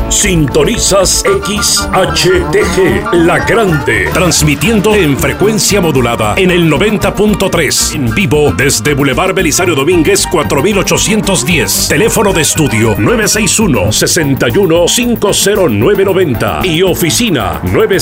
Sintonizas XHTG, La Grande, transmitiendo en frecuencia modulada en el 90.3, en vivo desde Boulevard Belisario Domínguez 4810, teléfono de estudio 961-61-50990 y oficina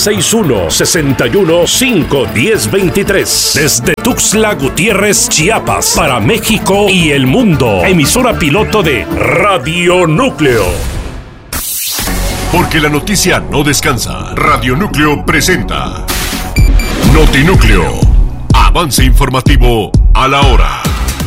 961-61-51023, desde Tuxtla Gutiérrez, Chiapas, para México y el mundo, emisora piloto de Radio Núcleo. Porque la noticia no descansa. Radio Núcleo presenta Notinúcleo. Avance informativo a la hora.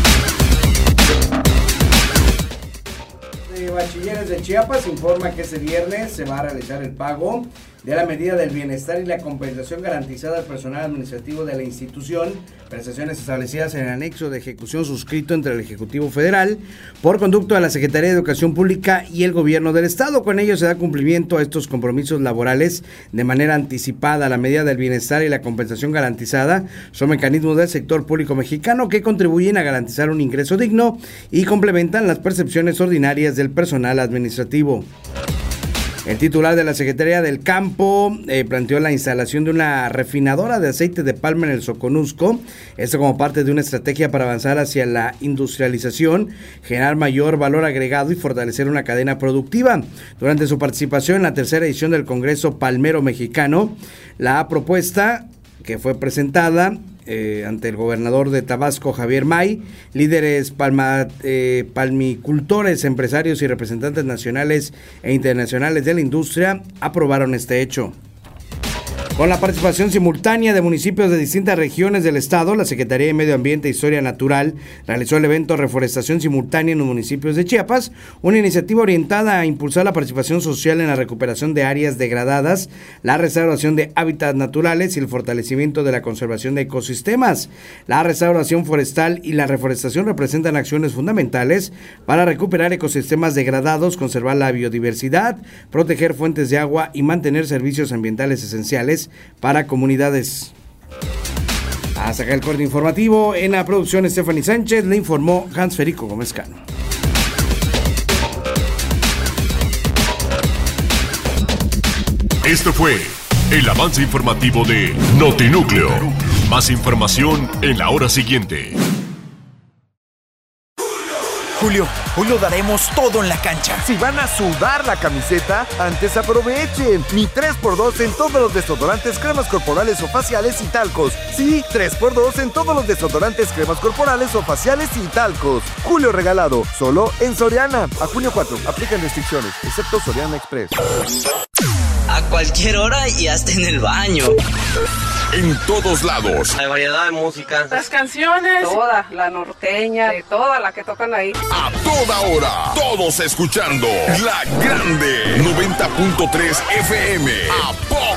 Bachilleres de Chiapas informa que este viernes se va a realizar el pago de la medida del bienestar y la compensación garantizada al personal administrativo de la institución, prestaciones establecidas en el anexo de ejecución suscrito entre el Ejecutivo Federal por conducto de la Secretaría de Educación Pública y el Gobierno del Estado. Con ello se da cumplimiento a estos compromisos laborales de manera anticipada. La medida del bienestar y la compensación garantizada son mecanismos del sector público mexicano que contribuyen a garantizar un ingreso digno y complementan las percepciones ordinarias del personal administrativo. El titular de la Secretaría del Campo planteó la instalación de una refinadora de aceite de palma en el Soconusco, esto como parte de una estrategia para avanzar hacia la industrialización, generar mayor valor agregado y fortalecer una cadena productiva. Durante su participación en la tercera edición del Congreso Palmero Mexicano, la propuesta que fue presentada ante el gobernador de Tabasco, Javier May, líderes palmicultores, empresarios y representantes nacionales e internacionales de la industria aprobaron este hecho. Con la participación simultánea de municipios de distintas regiones del estado, la Secretaría de Medio Ambiente e Historia Natural realizó el evento Reforestación Simultánea en los municipios de Chiapas, una iniciativa orientada a impulsar la participación social en la recuperación de áreas degradadas, la restauración de hábitats naturales y el fortalecimiento de la conservación de ecosistemas. La restauración forestal y la reforestación representan acciones fundamentales para recuperar ecosistemas degradados, conservar la biodiversidad, proteger fuentes de agua y mantener servicios ambientales esenciales para comunidades. Hasta acá el corte informativo. En la producción Stephanie Sánchez, le informó Hans Federico Gómez Cano. Esto fue el avance informativo de Notinúcleo. Más información en la hora siguiente. Julio, hoy lo daremos todo en la cancha. Si van a sudar la camiseta, antes aprovechen. Mi 3x2 en todos los desodorantes, cremas corporales o faciales y talcos. Sí, 3x2 en todos los desodorantes, cremas corporales o faciales y talcos. Julio regalado, solo en Soriana. A junio 4, aplican restricciones, excepto Soriana Express. A cualquier hora y hasta en el baño. En todos lados. Hay variedad de música. Las canciones. Toda, la norteña, de toda la que tocan ahí. A toda hora. Todos escuchando La Grande. 90.3 FM. ¿A poco?